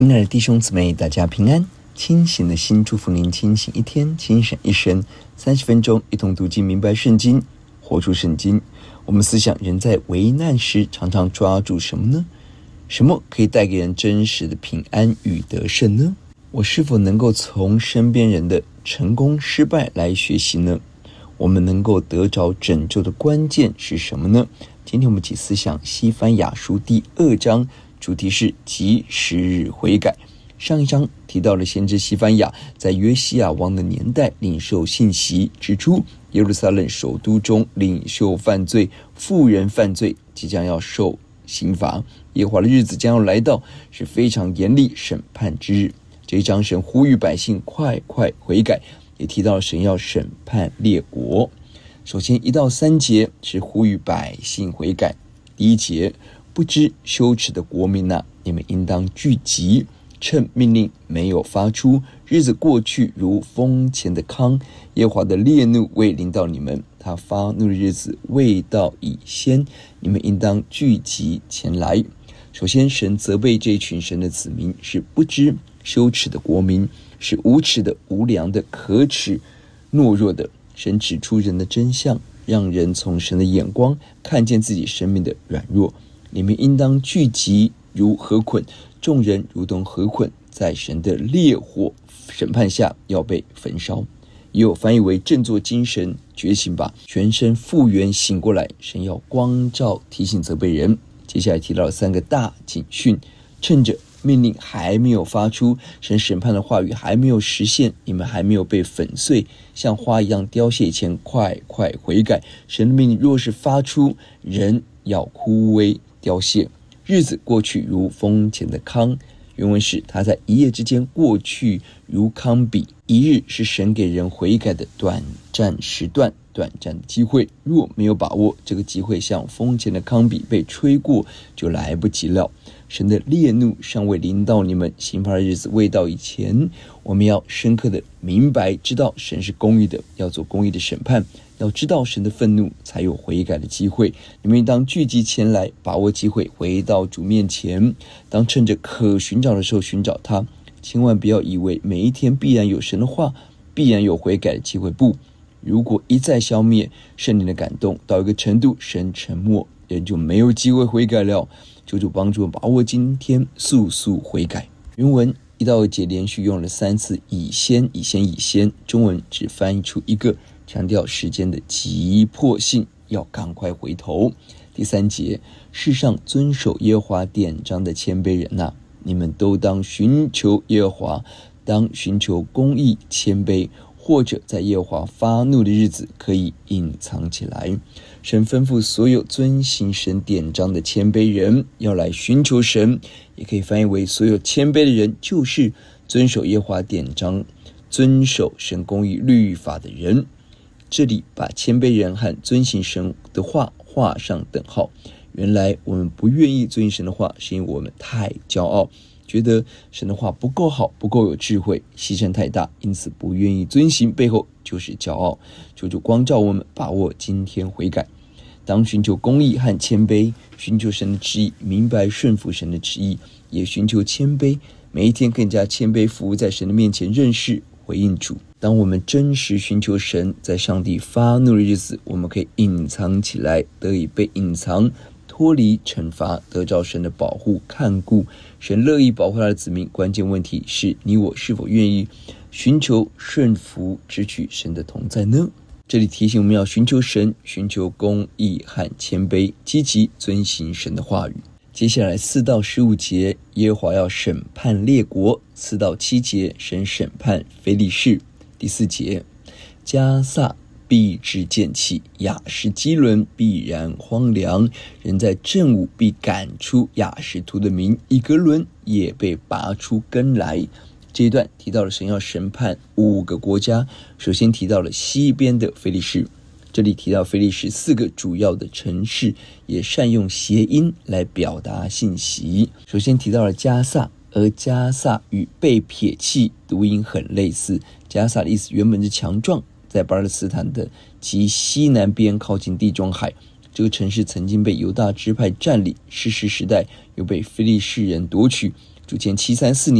亲爱的弟兄姊妹，大家平安。清醒的心祝福您清醒一天，清醒一生。30分钟一同读经明白圣经，活出圣经。我们思想，人在危难时常常抓住什么呢？什么可以带给人真实的平安与得胜呢？我是否能够从身边人的成功失败来学习呢？我们能够得着拯救的关键是什么呢？今天我们一起思想西番雅书第2章，主题是及时日悔改。上一章提到了先知西番雅在约西亚王的年代领受信息，指出耶路撒冷首都中领袖犯罪、妇人犯罪，即将要受刑罚。耶和华的日子将要来到，是非常严厉审判之日。这一章神呼吁百姓快快悔改，也提到神要审判列国。首先1到3节是呼吁百姓悔改。第1节，不知羞耻的国民啊，你们应当聚集，趁命令没有发出，日子过去如风前的糠，耶和华的烈怒未临到你们，他发怒的日子未到以先，你们应当聚集前来。首先神责备这群神的子民是不知羞耻的国民，是无耻的、无良的、可耻、懦弱的。神指出人的真相，让人从神的眼光看见自己生命的软弱。你们应当聚集如禾捆，众人如同禾捆，在神的烈火审判下要被焚烧。也有翻译为振作精神，觉醒吧，全身复原，醒过来。神要光照提醒责备人。接下来提到了3个大警讯，趁着命令还没有发出，神审判的话语还没有实现，你们还没有被粉碎，像花一样凋谢前，快快悔改。神的命令若是发出，人要枯萎凋谢，日子过去如风前的糠。原文是他在一夜之间过去如糠比。一日是神给人悔改的短暂时段，短暂的机会，若没有把握，这个机会像风前的糠比，被吹过就来不及了。神的烈怒尚未临到你们，刑罚的日子未到以前，我们要深刻的明白知道神是公义的，要做公义的审判，要知道神的愤怒，才有悔改的机会。你们应当聚集前来，把握机会，回到主面前。当趁着可寻找的时候寻找他，千万不要以为每一天必然有神的话，必然有悔改的机会。不，如果一再消灭圣灵的感动，到一个程度，神沉默，人就没有机会悔改了。求主帮助我们把握今天，速速悔改。原文1到2节连续用了3次以先，以先，以先，中文只翻译出一个，强调时间的急迫性，要赶快回头。第3节，世上遵守耶和华典章的谦卑人啊，你们都当寻求耶和华，当寻求公义、谦卑，或者在耶和华发怒的日子可以隐藏起来。神吩咐所有遵行神典章的谦卑人要来寻求神，也可以翻译为所有谦卑的人就是遵守耶和华典章、遵守神公义律法的人。这里把谦卑人和遵行神的话画上等号。原来我们不愿意遵行神的话，是因为我们太骄傲，觉得神的话不够好，不够有智慧，牺牲太大，因此不愿意遵行，背后就是骄傲。求主光照我们，把握今天悔改。当寻求公义和谦卑，寻求神的旨意，明白顺服神的旨意，也寻求谦卑，每一天更加谦卑服务在神的面前，认识回应主。当我们真实寻求神，在上帝发怒的日子，我们可以隐藏起来，得以被隐藏，脱离惩罚，得着神的保护看顾。神乐意保护他的子民，关键问题是你我是否愿意寻求顺服，支取神的同在呢？这里提醒我们要寻求神，寻求公义和谦卑，积极遵行神的话语。接下来4到15节，耶和华要审判列国。4到7节，神审判非利士。第4节，迦萨必致见弃，亚实基伦必然荒凉，人在正午必赶出亚实突的民，以革伦也被拔出根来。这一段提到了神要审判5个国家，首先提到了西边的非利士。这里提到非利士4个主要的城市，也善用谐音来表达信息。首先提到了迦萨，而迦萨与被撇弃读音很类似。迦萨的意思原本是强壮，在巴勒斯坦的极西南边靠近地中海。这个城市曾经被犹大支派占领，士师时代又被非利士人夺取。 主建734年。